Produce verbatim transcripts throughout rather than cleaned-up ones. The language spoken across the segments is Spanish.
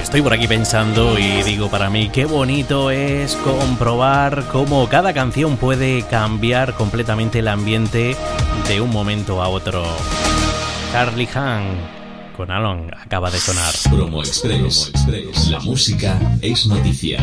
estoy por aquí pensando y digo, para mí qué bonito es comprobar cómo cada canción puede cambiar completamente el ambiente de un momento a otro. Charlie Han con Alone acaba de sonar. Promo Express. Promo Express. La música es noticia.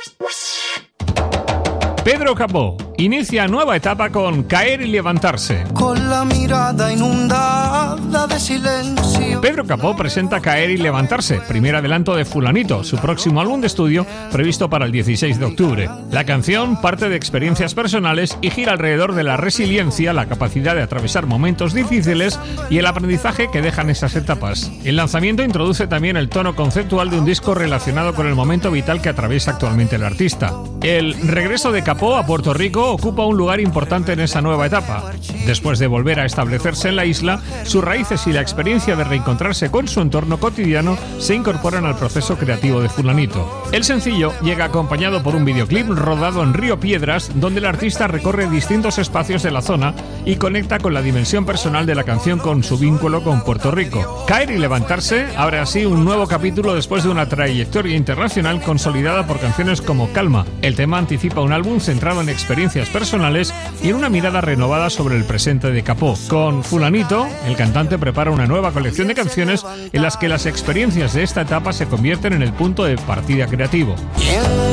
Pedro Capó inicia nueva etapa con Caer y Levantarse. Con la mirada inundada de silencio. Pedro Capó presenta Caer y Levantarse, primer adelanto de Fulanito, su próximo álbum de estudio previsto para el dieciséis de octubre. La canción parte de experiencias personales y gira alrededor de la resiliencia, la capacidad de atravesar momentos difíciles y el aprendizaje que dejan esas etapas. El lanzamiento introduce también el tono conceptual de un disco relacionado con el momento vital que atraviesa actualmente el artista. El regreso de Capó a Puerto Rico ocupa un lugar importante en esa nueva etapa. Después de volver a establecerse en la isla, sus raíces y la experiencia de reencontrarse con su entorno cotidiano se incorporan al proceso creativo de Fulanito. El sencillo llega acompañado por un videoclip rodado en Río Piedras, donde el artista recorre distintos espacios de la zona y conecta con la dimensión personal de la canción con su vínculo con Puerto Rico. Caer y Levantarse abre así un nuevo capítulo después de una trayectoria internacional consolidada por canciones como Calma. El tema anticipa un álbum centrado en experiencias personales y en una mirada renovada sobre el presente de Capó. Con Fulanito, el cantante prepara una nueva colección de canciones en las que las experiencias de esta etapa se convierten en el punto de partida creativo. Y en